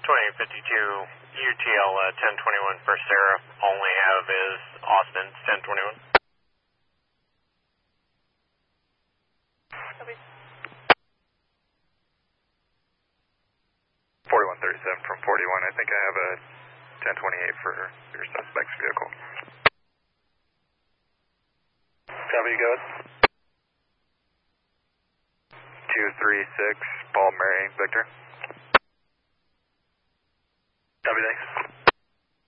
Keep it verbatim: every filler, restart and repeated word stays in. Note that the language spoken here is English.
twenty fifty-two U T L uh, ten twenty-one for Sarah. Only have is Austin ten twenty-one. forty-one thirty-seven from forty-one. I think I have a ten twenty-eight for your suspect's vehicle. Copy, go ahead. two three six, Paul Mary Victor. Copy, thanks.